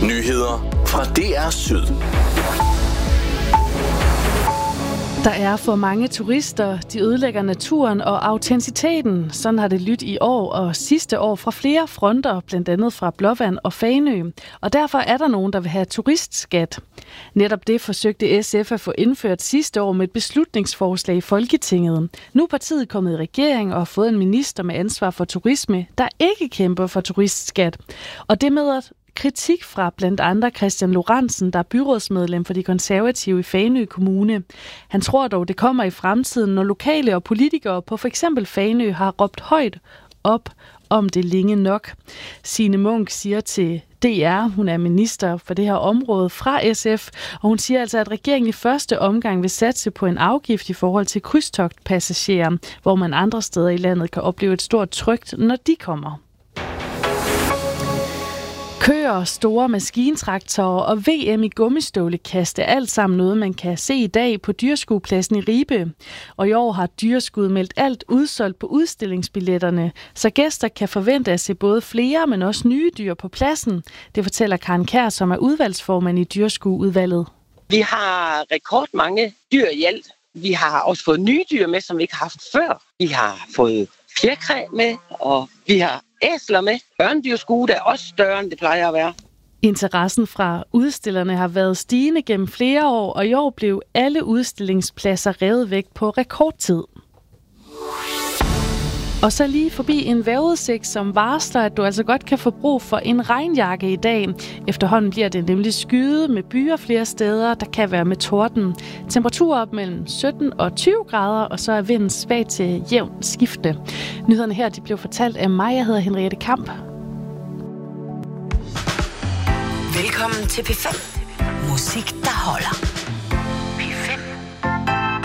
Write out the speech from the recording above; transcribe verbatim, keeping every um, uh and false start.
Nyheder fra D R Syd. Der er for mange turister, de ødelægger naturen og autenticiteten. Sådan har det lyttet i år og sidste år fra flere fronter, blandt andet fra Blåvand og Fanø. Og derfor er der nogen, der vil have turistskat. Netop det forsøgte S F at få indført sidste år med et beslutningsforslag i Folketinget. Nu er partiet kommet i regering og har fået en minister med ansvar for turisme, der ikke kæmper for turistskat. Og det med at kritik fra blandt andre Christian Lorentzen, der er byrådsmedlem for de konservative i Fanø Kommune. Han tror dog, det kommer i fremtiden, når lokale og politikere på f.eks. Fanø har råbt højt op om det længe nok. Signe Munk siger til D R, hun er minister for det her område fra S F, og hun siger altså, at regeringen i første omgang vil satse på en afgift i forhold til krydstogtpassagerer, hvor man andre steder i landet kan opleve et stort tryk, når de kommer. Køer, store maskintraktorer og V M i gummistøvlekast er alt sammen noget, man kan se i dag på Dyreskuepladsen i Ribe. Og i år har Dyreskud meldt alt udsolgt på udstillingsbilletterne, så gæster kan forvente at se både flere, men også nye dyr på pladsen. Det fortæller Karen Kjær, som er udvalgsformand i Dyreskueudvalget. Vi har rekordmange dyr i alt. Vi har også fået nye dyr med, som vi ikke har haft før. Vi har fået fjerkræ med, og vi har æsler med. Ørndyrsskue er også større, end det plejer at være. Interessen fra udstillerne har været stigende gennem flere år, og i år blev alle udstillingspladser revet væk på rekordtid. Og så lige forbi en vejrudsigt, som varsler, at du altså godt kan få brug for en regnjakke i dag. Efterhånden bliver det nemlig skyet med byer flere steder, der kan være med torden. Temperaturer op mellem sytten og tyve grader, og så er vinden svag til jævn skifte. Nyhederne her de blev fortalt af mig, jeg hedder Henriette Kamp. Velkommen til P fem. Musik, der holder.